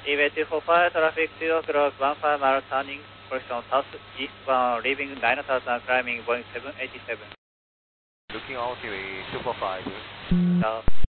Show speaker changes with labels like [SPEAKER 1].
[SPEAKER 1] EVA 245, traffic 2 o'clock, 15 mile turning, correction south eastbound, leaving 9000, climbing Boeing 787.
[SPEAKER 2] Looking out, EVA 245.
[SPEAKER 1] Ciao.